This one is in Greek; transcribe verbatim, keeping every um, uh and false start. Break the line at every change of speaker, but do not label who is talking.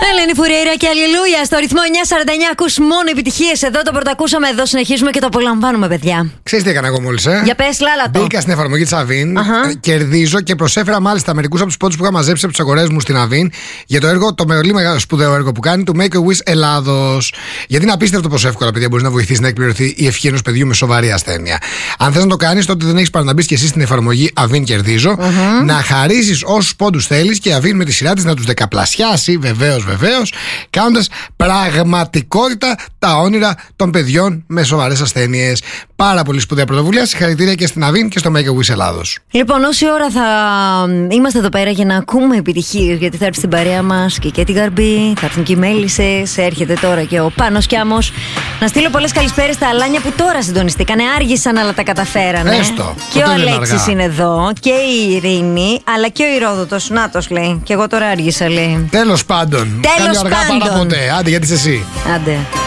Ελένη Φουρέιρα και αλληλούια στο ρυθμό εννιά σαράντα εννιά. Ακούς μόνο επιτυχίες εδώ. Το πρωτακούσαμε εδώ. Συνεχίζουμε και το απολαμβάνουμε, παιδιά.
Ξέρεις τι έκανα εγώ μόλις, ε?
Για πες, λάλα το.
Μπήκα στην εφαρμογή της Avin,
uh-huh.
κερδίζω και προσέφερα μάλιστα μερικούς από τους πόντους που είχα μαζέψει από τις αγορές μου στην Avin για το έργο, το πολύ μεγάλο σπουδαίο έργο που κάνει του Make a Wish Ελλάδος. Γιατί είναι απίστευτο πόσο εύκολα, παιδιά, μπορεί να βοηθήσει να εκπληρωθεί η ευχή ενός παιδιού με σοβαρή ασθένεια. Αν θες να το κάνεις, τότε δεν έχεις παρά να μπεις και εσύ στην εφαρμογή Avin Κερδίζω, uh-huh. να χαρίσεις όσους πόντους θέλεις και η Avin με τη σειρά της να τους δεκαπλασιάσει, βεβαίως, βεβαίως, κάνοντας πραγματικότητα τα όνειρα των παιδιών με σοβαρές ασθένειες. Πάρα πολύ σπουδαία πρωτοβουλία. Συγχαρητήρια και στην Avin και στο Make a Wish Ελλάδος.
Λοιπόν, όση ώρα θα είμαστε εδώ πέρα για να ακούμε επιτυχίες, γιατί θα έρθει στην παρέα μας και η Κέτη Γαρμπή, θα έρθουν και οι Μέλισσες, έρχεται τώρα και ο Πάνος Κιάμος. Να στείλω πολλές καλησπέρες στα Αλάνια που τώρα συντονιστήκανε, άργησαν αλλά τα καταφέρανε.
Έστω.
Και ο Αλέξης είναι εδώ και η Ειρήνη, αλλά και ο Ηρόδοτος. Νάτος λέει. Και εγώ τώρα άργησα, λέει.
Τέλος πάντων.
Τέλος
Καλή αργά
πάντων.
παρά ποτέ. Άντε, γιατί είσαι εσύ.
Άντε.